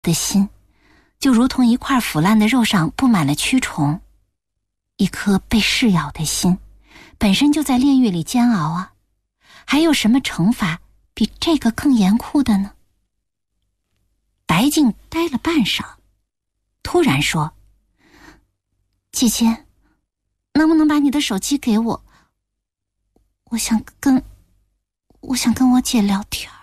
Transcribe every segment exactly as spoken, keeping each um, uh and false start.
的心就如同一块腐烂的肉上布满了蛆虫。一颗被噬咬的心本身就在炼狱里煎熬啊，还有什么惩罚比这个更严酷的呢？白净呆了半晌，突然说：姐姐，能不能把你的手机给我？我想跟我想跟我姐聊天。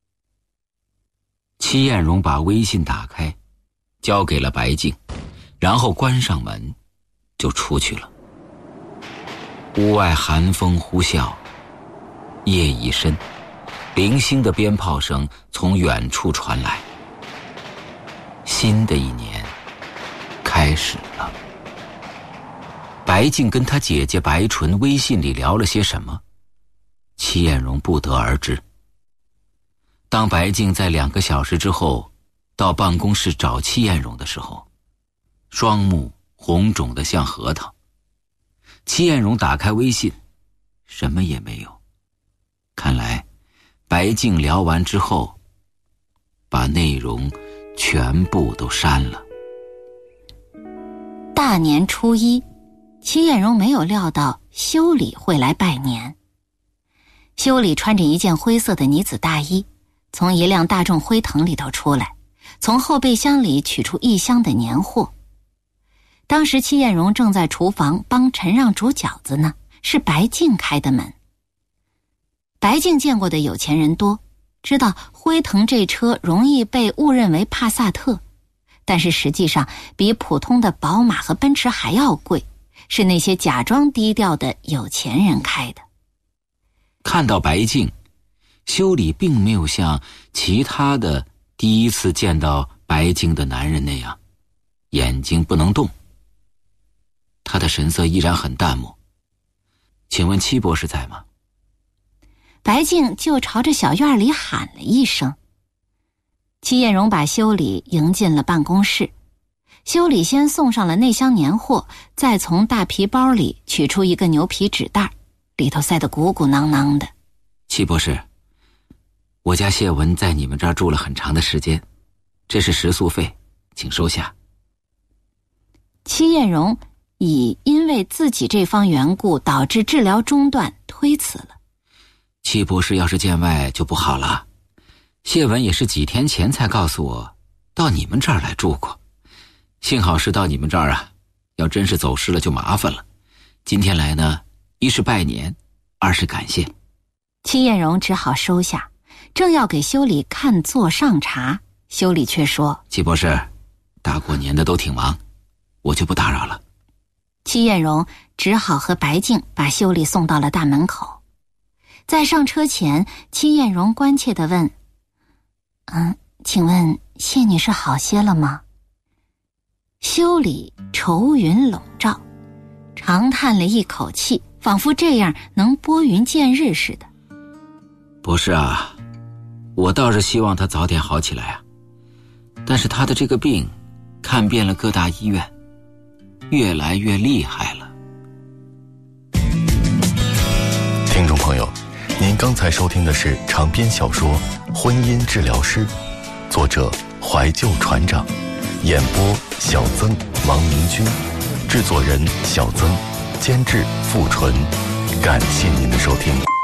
戚艳荣把微信打开，交给了白净，然后关上门就出去了。屋外寒风呼啸，夜已深，零星的鞭炮声从远处传来。新的一年开始了。白净跟她姐姐白纯微信里聊了些什么，戚艳荣不得而知。当白净在两个小时之后到办公室找戚艳荣的时候，双目红肿得像核桃。戚艳荣打开微信，什么也没有。看来白净聊完之后把内容全部都删了。 大年初一，戚艳荣没有料到修理会来拜年。修理穿着一件灰色的呢子大衣，从一辆大众辉腾里头出来，从后备箱里取出一箱的年货。当时戚艳荣正在厨房帮陈让煮饺子呢，是白净开的门。白净见过的有钱人多，知道辉腾这车容易被误认为帕萨特，但是实际上比普通的宝马和奔驰还要贵，是那些假装低调的有钱人开的。 看到白净，修理并没有像其他的第一次见到白净的男人那样眼睛不能动，他的神色依然很淡漠。请问戚博士在吗？ 白净就朝着小院里喊了一声。戚艳荣把修理迎进了办公室。修理先送上了那箱年货，再从大皮包里取出一个牛皮纸袋，里头塞得鼓鼓囊囊的。 戚博士，我家谢文在你们这儿住了很长的时间，这是食宿费，请收下。 戚艳荣以因为自己这方缘故导致治疗中断推辞了。 戚博士要是见外就不好了，谢文也是几天前才告诉我到你们这儿来住过，幸好是到你们这儿啊，要真是走失了就麻烦了。今天来呢，一是拜年，二是感谢。 戚艳荣只好收下，正要给修理看座上茶，修理却说： 戚博士，大过年的都挺忙，我就不打扰了。 戚艳荣只好和白净把修理送到了大门口。在上车前，戚艳荣关切地问：嗯，请问谢女士好些了吗？修理愁云笼罩，长叹了一口气，仿佛这样能拨云见日似的。 博士啊，我倒是希望他早点好起来啊，但是他的这个病看遍了各大医院，越来越厉害了。 听众朋友，您刚才收听的是长篇小说《婚姻治疗师》，作者怀旧船长，演播小曾、王明君，制作人小曾，监制付纯。感谢您的收听。